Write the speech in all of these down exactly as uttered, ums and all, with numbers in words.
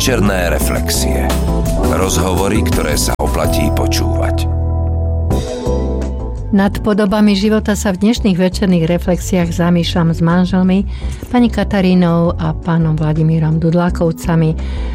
Večerné reflexie. Rozhovory, ktoré sa oplatí počúvať. Nad podobami života sa v dnešných večerných reflexiách zamýšľam s manželmi, pani Katarínou a pánom Vladimírom Dudlákovcami.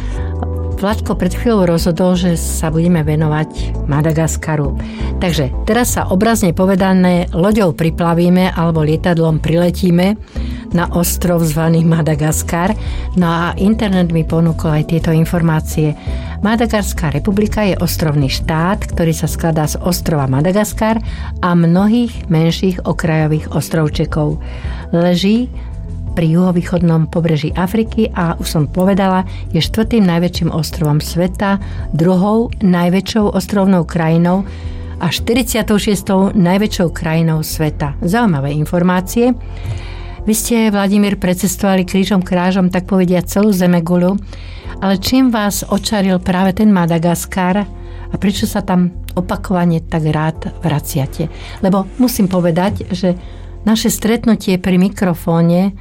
Vladko pred chvíľou rozhodol, že sa budeme venovať Madagaskaru. Takže teraz sa obrazne povedané loďou priplavíme alebo lietadlom priletíme na ostrov zvaný Madagaskar. No a internet mi ponúkol aj tieto informácie. Madagarská republika je ostrovný štát, ktorý sa skladá z ostrova Madagaskar a mnohých menších okrajových ostrovčekov. Leží pri juhovýchodnom pobreží Afriky a už som povedala, je štvrtým najväčším ostrovom sveta, druhou najväčšou ostrovnou krajinou a štyridsiatou šiestou najväčšou krajinou sveta. Zaujímavé informácie. Vy ste, Vladimír, precestovali krížom krážom, tak povedia, celú zemeguľu, ale čím vás očaril práve ten Madagaskar a prečo sa tam opakovane tak rád vraciate? Lebo musím povedať, že naše stretnutie pri mikrofóne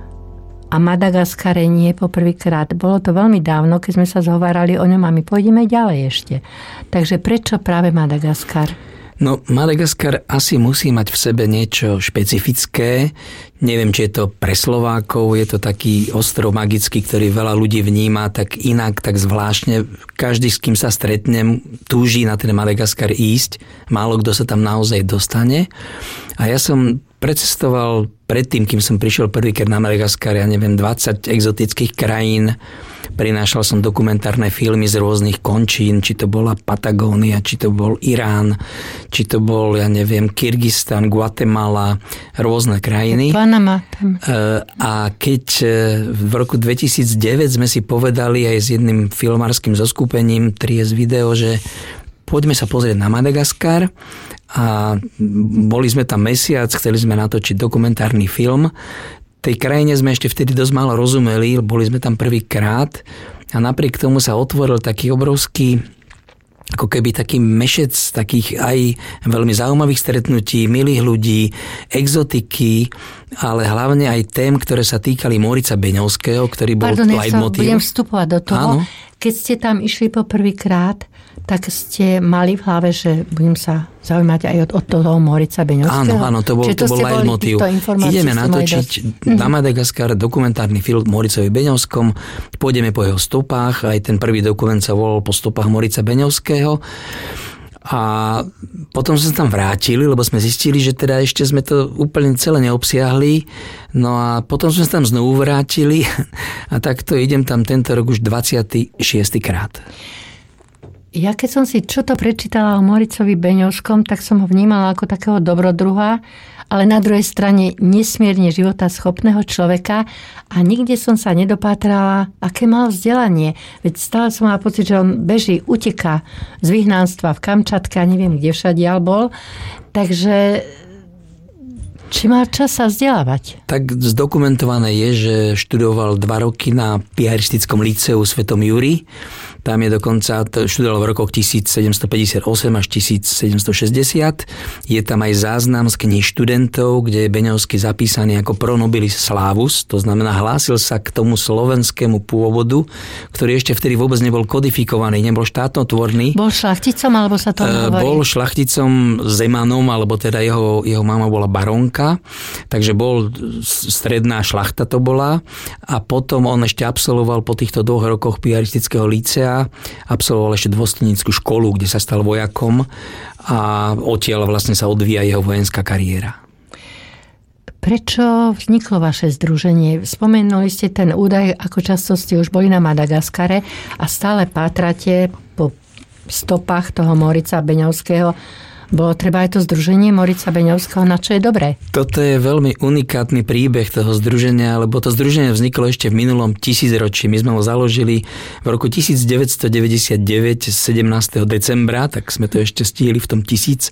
a Madagaskare nie po prvýkrát. Bolo to veľmi dávno, keď sme sa zhovárali o ňom a my pôjdeme ďalej ešte. Takže prečo práve Madagaskar? No, Madagaskar asi musí mať v sebe niečo špecifické. Neviem, či je to pre Slovákov, je to taký ostrov magický, ktorý veľa ľudí vníma tak inak, tak zvláštne. Každý, s kým sa stretnem, túží na ten Madagaskar ísť. Málo kto sa tam naozaj dostane. A ja som precestoval predtým, kým som prišiel prvýkrát na Madagaskar, ja neviem, dvadsať exotických krajín. Prinášal som dokumentárne filmy z rôznych končín, či to bola Patagónia, či to bol Irán, či to bol, ja neviem, Kyrgyzstan, Guatemala, rôzne krajiny. Panama. A keď v roku dvetisícdeväť sme si povedali aj s jedným filmárskym zoskupením Tries Video, že poďme sa pozrieť na Madagaskar, a boli sme tam mesiac, chceli sme natočiť dokumentárny film. Tej krajine sme ešte vtedy dosť málo rozumeli, boli sme tam prvýkrát a napriek tomu sa otvoril taký obrovský, ako keby taký mešec takých aj veľmi zaujímavých stretnutí, milých ľudí, exotiky, ale hlavne aj tém, ktoré sa týkali Morica Beňovského, ktorý bol leitmotív. Pardon, ja sa budem vstupovať do toho. Áno. Keď ste tam išli po prvýkrát, tak ste mali v hlave, že budem sa zaujímať aj od, od toho Morica Beňovského? Áno, áno, to bol, to bol leitmotív. Ideme natočiť na Madagaskar dokumentárny film Moricovi Beňovskom, pôjdeme po jeho stopách, aj ten prvý dokument sa volal Po stopách Morica Beňovského. A potom sme sa tam vrátili, lebo sme zistili, že teda ešte sme to úplne celé neobsiahli. No a potom sme sa tam znovu vrátili a takto idem tam tento rok už dvadsiaty šiesty krát. Ja keď som si čo to prečítala o Moricovi Beňovskom, tak som ho vnímala ako takého dobrodruha, ale na druhej strane nesmierne životaschopného človeka a nikde som sa nedopátrala, aké mal vzdelanie. Veď stále som mala pocit, že on beží, uteká z vyhnanstva v Kamčatke a neviem, kde všadiaľ bol. Takže či mal čas sa vzdelávať? Tak zdokumentované je, že študoval dva roky na piaristickom liceu Svetom Juri. Tam je dokonca, študoval v rokoch tisícsedemstopäťdesiatosem až tisícsedemstošesťdesiat. Je tam aj záznam z kníh študentov, kde je Beňovský zapísaný ako pro nobilis slávus. To znamená, hlásil sa k tomu slovenskému pôvodu, ktorý ešte vtedy vôbec nebol kodifikovaný, nebol štátnotvorný. Bol šlachticom, alebo sa to hovorí? Bol šlachticom Zemanom, alebo teda jeho, jeho mama bola baronka. Takže bol stredná šlachta to bola. A potom on ešte absolvoval po týchto dvoch rokoch piaristického lícea, absolvoval ešte dôstojnícku školu, kde sa stal vojakom a odtiaľ vlastne sa odvíja jeho vojenská kariéra. Prečo vzniklo vaše združenie? Spomenuli ste ten údaj, ako často ste už boli na Madagaskare a stále pátrate po stopách toho Morica Beňovského. Bolo treba aj to združenie Morica Beňovského, na čo je dobré? Toto je veľmi unikátny príbeh toho združenia, lebo to združenie vzniklo ešte v minulom tisícročí. My sme ho založili v roku devätnásťstodeväťdesiatdeväť, sedemnásteho decembra, tak sme to ešte stihli v tom tisíc.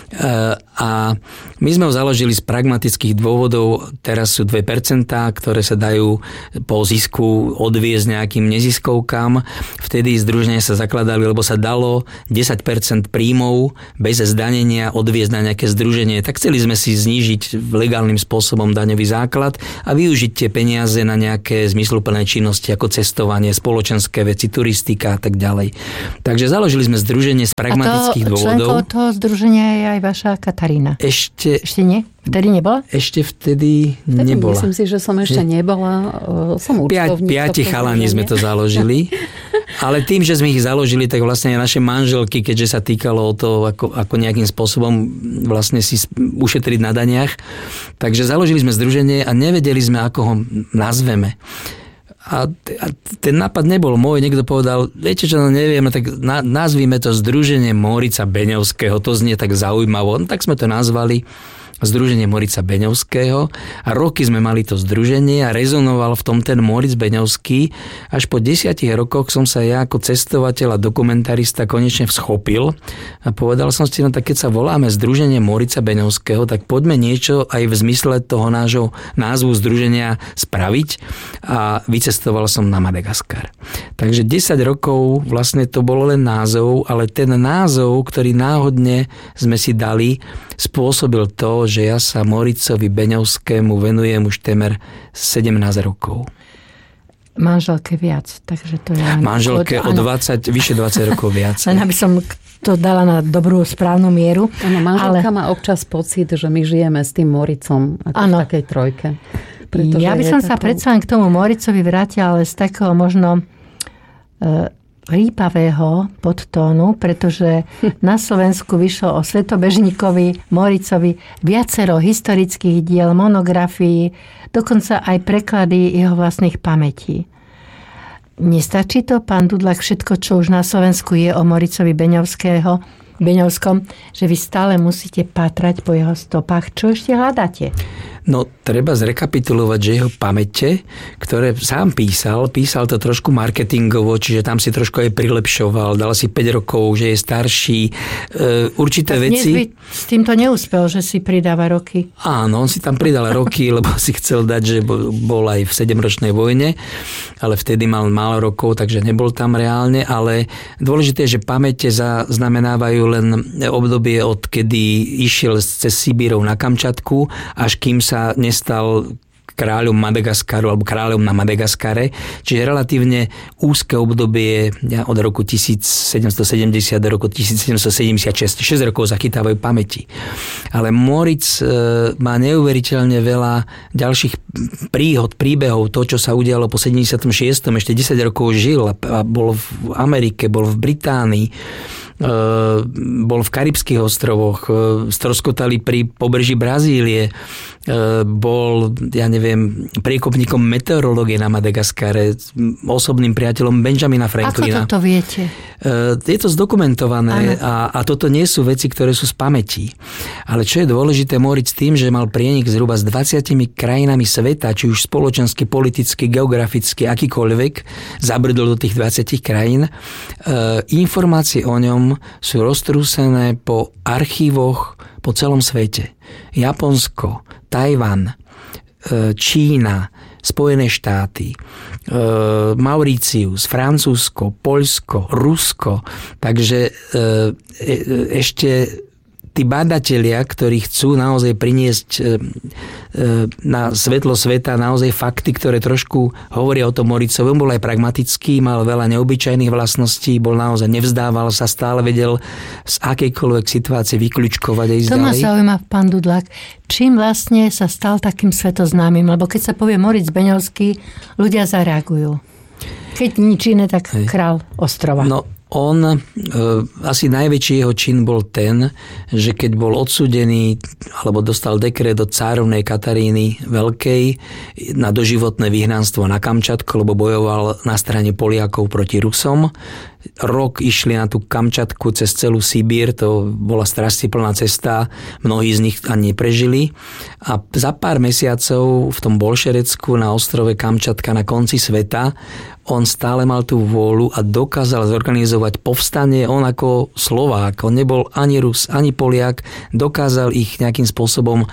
A my sme ho založili z pragmatických dôvodov. Teraz sú dve percentá, ktoré sa dajú po zisku odviesť nejakým neziskovkám. Vtedy združenia sa zakladali, lebo sa dalo desať percent príjmov bez es dé zdanenia odviesť na nejaké združenie, tak chceli sme si znížiť legálnym spôsobom daňový základ a využiť tie peniaze na nejaké zmysluplné činnosti ako cestovanie, spoločenské veci, turistika a tak ďalej. Takže založili sme združenie z pragmatických a to, dôvodov. Členkou toho združenia je aj vaša Katarína. Ešte... Ešte nie? Vtedy nebola? Ešte vtedy, vtedy nebola. Myslím si, že som ešte nebola. Som účtovník. Piati chalani sme to založili. Ale tým, že sme ich založili, tak vlastne aj naše manželky, keďže sa týkalo o to, ako, ako nejakým spôsobom vlastne si ušetriť na daniach. Takže založili sme združenie a nevedeli sme, ako ho nazveme. A, a ten nápad nebol môj, niekto povedal, viete čo, no nevieme, tak na, nazvíme to Združenie Morica Beňovského, to znie tak zaujímavo, no, tak sme to nazvali Združenie Morica Beňovského a roky sme mali to združenie a rezonoval v tom ten Moric Beňovský. Až po desiatich rokoch som sa ja ako cestovateľ a dokumentarista konečne vschopil a povedal som si, no tak keď sa voláme Združenie Morica Beňovského, tak poďme niečo aj v zmysle toho nášho názvu združenia spraviť a vycestoval som na Madagaskar. Takže desať rokov vlastne to bolo len názov, ale ten názov, ktorý náhodne sme si dali, spôsobil to, že ja sa Moricovi Beňovskému venujem už temer sedemnásť rokov. Manželke viac, takže to je... Manželke o dvadsať, vyše dvadsať rokov viac. Len aby som to dala na dobrú správnu mieru. Áno, manželka ale... má občas pocit, že my žijeme s tým Moricom ako ano. V takej trojke. Pretože ja by som sa takou... predsa len k tomu Moricovi vrátila, ale z takého možno... E, rýpavého podtónu, pretože na Slovensku vyšlo o Svetobežníkovi Moricovi viacero historických diel, monografií, dokonca aj preklady jeho vlastných pamätí. Nestačí to, pán Dudlák, všetko, čo už na Slovensku je o Moricovi Beňovského, Beňovskom, že vy stále musíte pátrať po jeho stopách. Čo ešte hľadáte? No, treba zrekapitulovať, že jeho pamäte, ktoré sám písal, písal to trošku marketingovo, čiže tam si trošku aj prilepšoval, dal si päť rokov, že je starší, e, určité tak veci. Dnes by s týmto neúspel, že si pridáva roky. Áno, on si tam pridal roky, lebo si chcel dať, že bol aj v sedemročnej vojne, ale vtedy mal málo rokov, takže nebol tam reálne, ale dôležité je, že pamäte znamenávajú len obdobie, od kedy išiel cez Sibírov na Kamčatku, až kým sa nestal kráľom Madagaskaru alebo kráľom na Madagaskare, čiže relatívne úzke obdobie od roku tisícsedemstosedemdesiat do roku tisícsedemstosedemdesiatšesť. šesť rokov zachytávajú pamäti. Ale Moritz má neuveriteľne veľa ďalších príhod, príbehov, to, čo sa udialo po sedemdesiatom šiestom ešte desať rokov žil a bol v Amerike, bol v Británii, bol v Karibských ostrovoch, stroskotali pri pobreží Brazílie, bol, ja neviem, priekopníkom meteorológie na Madagaskare, osobným priateľom Benjamina Franklina. Ako toto viete? Je to zdokumentované a, a toto nie sú veci, ktoré sú z pamäti. Ale čo je dôležité, Moritz tým, že mal prienik zhruba s dvadsiatimi krajinami sveta, či už spoločensky, politicky, geograficky, akýkoľvek, zabrdol do tých dvadsiatich krajín, informácie o ňom sú roztrúsené po archívoch po celom svete. Japonsko, Tajvan, Čína, Spojené štáty, Mauricius, Francúzsko, Poľsko, Rusko. Takže ešte tí badatelia, ktorí chcú naozaj priniesť na svetlo sveta naozaj fakty, ktoré trošku hovoria o tom Moricovi. On bol aj pragmatický, mal veľa neobyčajných vlastností, bol naozaj, nevzdával sa, stále vedel z akejkoľvek situácie vyklúčkovať a ísť ďalej. To ma ďalej. zaujíma, pán Dudlák. Čím vlastne sa stal takým svetoznámym? Lebo keď sa povie Moritz Beňovský, ľudia zareagujú. Keď nič iné, tak Hej. Král ostrova. No, on, e, asi najväčší jeho čin bol ten, že keď bol odsúdený alebo dostal dekret od cárovnej Kataríny Veľkej na doživotné vyhnanstvo na Kamčatku, lebo bojoval na strane Poliakov proti Rusom. Rok išli na tú Kamčatku cez celú Sibír, to bola strastiplná cesta, mnohí z nich ani neprežili. A za pár mesiacov v tom Bolšerecku na ostrove Kamčatka na konci sveta on stále mal tú vôľu a dokázal zorganizovať povstanie. On ako Slovák, on nebol ani Rus, ani Poliak, dokázal ich nejakým spôsobom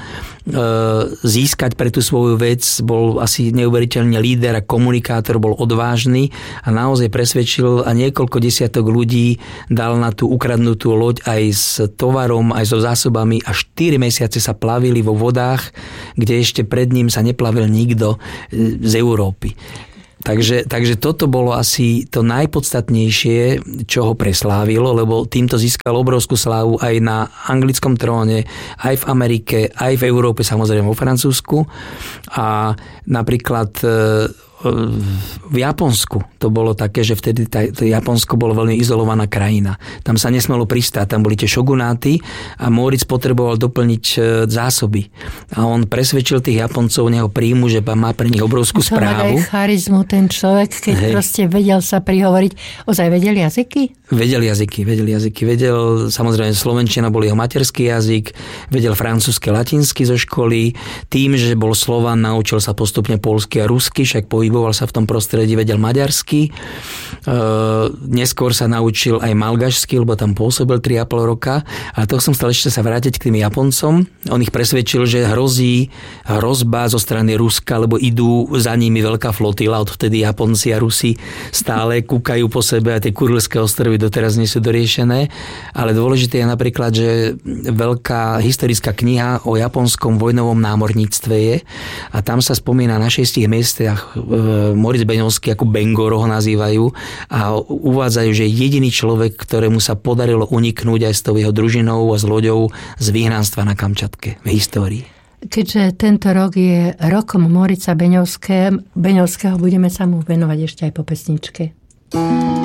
získať pre tú svoju vec, bol asi neuveriteľne líder a komunikátor, bol odvážny a naozaj presvedčil a niekoľko desiatok ľudí dal na tú ukradnutú loď aj s tovarom, aj so zásobami a štyri mesiace sa plavili vo vodách, kde ešte pred ním sa neplavil nikto z Európy. Takže, takže toto bolo asi to najpodstatnejšie, čo ho preslávilo, lebo týmto získal obrovskú slávu aj na anglickom tróne, aj v Amerike, aj v Európe, samozrejme vo Francúzsku. A napríklad v Japonsku to bolo také, že vtedy to Japonsko bolo veľmi izolovaná krajina. Tam sa nesmelo pristáť, tam boli tie šogunáty a Moritz potreboval doplniť zásoby. A on presvedčil tých Japoncov, neho príjmu, že má pre nich obrovskú to správu. To má aj charizmu ten človek, keď Hej. proste vedel sa prihovoriť. Ozaj vedel jazyky? Vedel jazyky, vedel jazyky. Vedel, samozrejme, slovenčina bol jeho materský jazyk, vedel francúzsky, latinsky zo školy. Tým, že bol Slovan, naučil sa postupne poľsky a rusky, však po Pohyboval sa v tom prostredí, vedel maďarsky. Neskôr sa naučil aj malgašsky, lebo tam pôsobil tri a pol roka. Ale to som chcel ešte sa vrátiť k tým Japoncom. On ich presvedčil, že hrozí hrozba zo strany Ruska, lebo idú za nimi veľká flotila. Odvtedy Japonci a Rusi stále kúkajú po sebe a tie Kurilské ostrovy doteraz nie sú doriešené. Ale dôležité je napríklad, že veľká historická kniha o japonskom vojnovom námorníctve je a tam sa spomína na šiestich miestach Moritz Beňovský, ako Bengoro ho nazývajú, a uvádzajú, že jediný človek, ktorému sa podarilo uniknúť aj s tou jeho družinou a s loďou z vyhnanstva na Kamčatke v histórii. Keďže tento rok je rokom Moritza Beňovského, Beňovského, budeme sa mu venovať ešte aj po pesničke.